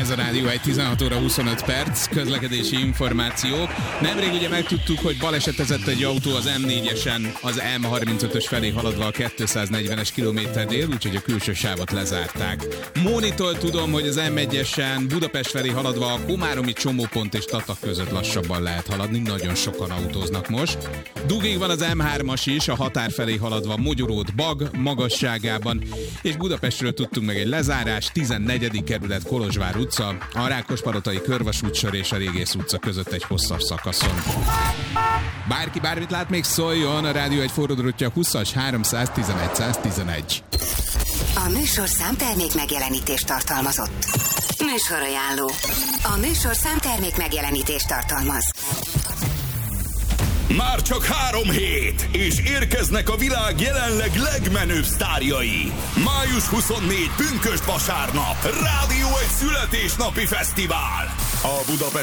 Ez a Rádió 1, 16 óra 25 perc, közlekedési információk. Nemrég ugye megtudtuk, hogy balesetezett egy autó az M4-esen, az M35-ös felé haladva a 240-es kilométernél, úgyhogy a külső sávot lezárták. Mónitól tudom, hogy az M1-esen Budapest felé haladva a komáromi csomópont és Tatak között lassabban lehet haladni, nagyon sokan autóznak most. Dugig van az M3-as is, a határ felé haladva Mogyoród-Bag magasságában, és Budapestről tudtunk meg egy lezárás, 14. kerület Kolozsvár utca, a Rákospalotai körvasútsor és a Régész utca között egy hosszas szakaszon. Bárki bármit lát, még szóljon, a Rádió egy forródrottja 20-as 311 111. A műsorszám termék megjelenítést tartalmazott. Műsorajánló. A műsorszám termék megjelenítést tartalmaz. Már csak 3 hét, és érkeznek a világ jelenleg legmenőbb sztárjai. Május 24, pünkösd vasárnap, Rádió egy születésnapi fesztivál. A Budapest